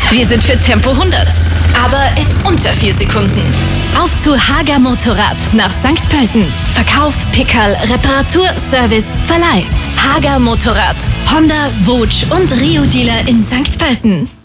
Wir sind für Tempo 100, aber in unter 4 Sekunden. Auf zu Hager Motorrad nach St. Pölten. Verkauf, Pickerl, Reparatur, Service, Verleih. Hager Motorrad. Honda, Wutsch und Rio Dealer in St. Pölten.